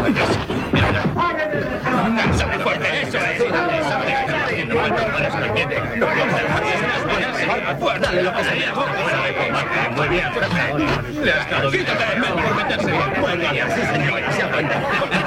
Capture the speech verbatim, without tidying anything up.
¡Lanza fuerte! ¡Eso es! Dale lo que sea. Muy bien. Le has dado bien. Por meterse bien. Muy bien. Sí, señor. Se aguanta.